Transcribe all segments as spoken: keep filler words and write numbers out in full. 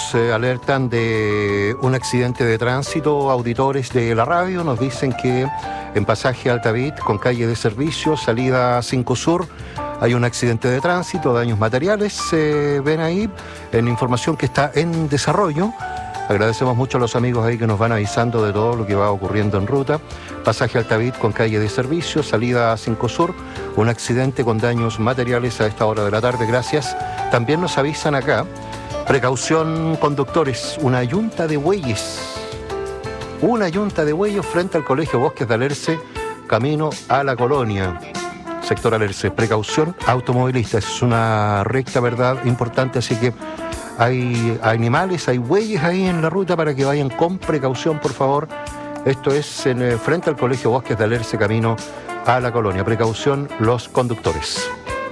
nos eh, alertan de un accidente de tránsito. Auditores de la radio nos dicen que en pasaje Altavit, con calle de servicio, salida cinco Sur, hay un accidente de tránsito, daños materiales. Se eh, ven ahí en información que está en desarrollo. Agradecemos mucho a los amigos ahí que nos van avisando de todo lo que va ocurriendo en ruta. Pasaje Altavit con calle de servicio, salida cinco Sur, un accidente con daños materiales a esta hora de la tarde. Gracias. También nos avisan acá, precaución conductores, una yunta de bueyes. Una yunta de bueyes frente al Colegio Bosques de Alerce, camino a la colonia. Sector Alerce, precaución automovilista. Es una recta, verdad, importante, así que hay animales, hay bueyes ahí en la ruta para que vayan con precaución, por favor. Esto es en, eh, frente al Colegio Bosques de Alerce, camino a la colonia. Precaución los conductores.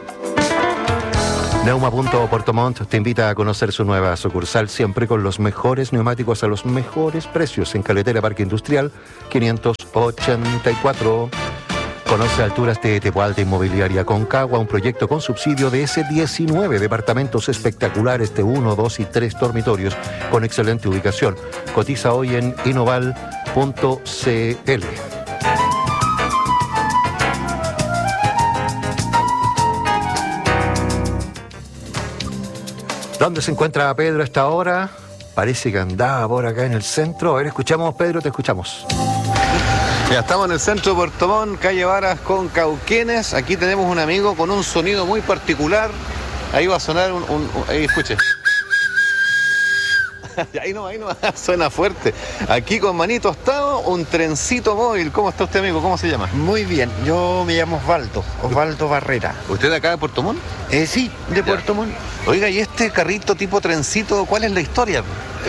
Neuma punto Puerto Montt te invita a conocer su nueva sucursal, siempre con los mejores neumáticos a los mejores precios en Caletera Parque Industrial quinientos ochenta y cuatro. Conoce Alturas de Tepualta Inmobiliaria Concagua, un proyecto con subsidio de ese diecinueve departamentos espectaculares de uno, dos y tres dormitorios con excelente ubicación. Cotiza hoy en inoval punto c l. ¿Dónde se encuentra Pedro a esta hora? Parece que andaba por acá en el centro. A ver, escuchamos, Pedro, te escuchamos. Ya estamos en el centro de Puerto Montt, calle Varas con Cauquenes. Aquí tenemos un amigo con un sonido muy particular. Ahí va a sonar un... un, un ahí escuche. Ahí no, ahí no, suena fuerte. Aquí con Manito Tostado, un trencito móvil. ¿Cómo está usted, amigo? ¿Cómo se llama? Muy bien, yo me llamo Osvaldo, Osvaldo Barrera. ¿Usted de acá de Puerto Montt? Eh, sí, de Puerto Montt. Oiga, ¿y este carrito tipo trencito, cuál es la historia?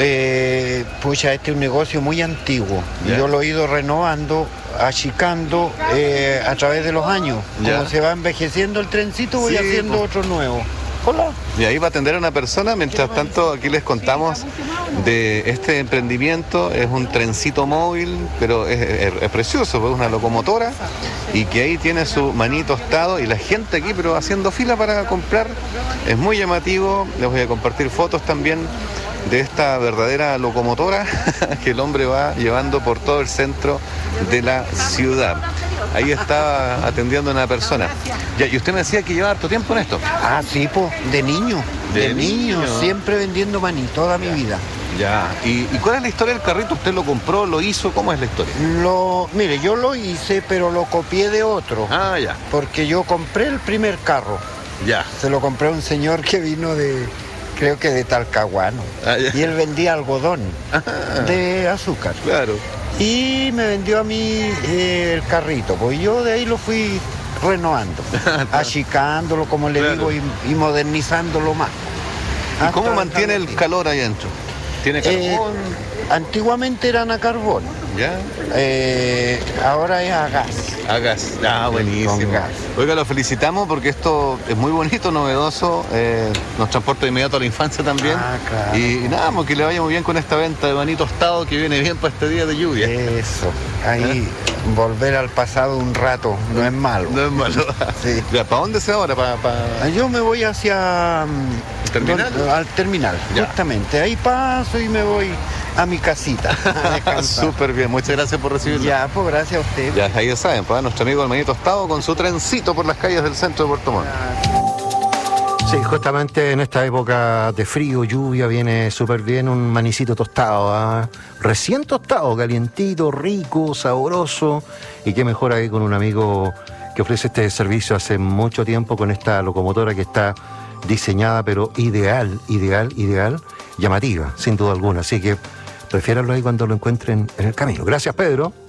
Eh, pucha, este es un negocio muy antiguo. ¿Ya? Yo lo he ido renovando, achicando eh, a través de los años. ¿Ya? Como se va envejeciendo el trencito, voy Sí, haciendo pues. otro nuevo. Hola. Y ahí va a atender a una persona. Mientras tanto, aquí les contamos de este emprendimiento. Es un trencito móvil, pero es, es, es precioso, es una locomotora, y que ahí tiene su Manito Tostado y la gente aquí, pero haciendo fila para comprar. Es muy llamativo. Les voy a compartir fotos también de esta verdadera locomotora que el hombre va llevando por todo el centro de la ciudad. Ahí está atendiendo a una persona. Ya, y usted me decía que lleva harto tiempo en esto. Ah, sí, pues, de niño. De De, niño, niño. siempre vendiendo maní, toda mi vida. Ya. ¿Y, ¿Y cuál es la historia del carrito? ¿Usted lo compró, lo hizo? ¿Cómo es la historia? Lo, mire, yo lo hice, pero lo copié de otro. Ah, ya. Porque yo compré el primer carro. Ya. Se lo compré a un señor que vino de, creo que de Talcahuano. Ah, ya. Y él vendía algodón Ah, de azúcar. claro. Y me vendió a mí eh, el carrito. Pues yo de ahí lo fui renovando, achicándolo, como le Claro. digo, y, y modernizándolo más. ¿Y cómo Hasta mantiene el dejarlo calor ahí adentro? ¿Tiene Eh, carbón? Antiguamente eran a carbón, ¿Ya? eh, ahora es a gas. A gas. Ah, buenísimo. Con gas. Oiga, lo felicitamos porque esto es muy bonito, novedoso, eh, nos transporta de inmediato a la infancia también. Ah, claro. Y, y nada, pues que le vaya muy bien con esta venta de Manito Tostado que viene bien para este día de lluvia. Eso, ahí volver al pasado un rato no es malo. No es malo. Sí. Ya, ¿para dónde se va ahora? ¿Para, para... Yo me voy hacia mm, ¿Terminal? donde- al terminal, Ya. justamente. Ahí paso y me voy a mi casita. a descansar. Súper bien, muchas gracias por recibirlo. Ya, pues gracias a usted. Ya, ahí ya saben, pues, nuestro amigo el Manito Tostado con su trencito por las calles del centro de Puerto Montt. Sí, justamente en esta época de frío, lluvia, viene súper bien un manicito tostado, ¿ah? Recién tostado, calientito, rico, sabroso, y qué mejor ahí con un amigo que ofrece este servicio hace mucho tiempo con esta locomotora que está diseñada, pero ideal, ideal, ideal, llamativa, sin duda alguna, así que prefiéranlo ahí cuando lo encuentren en el camino. Gracias, Pedro.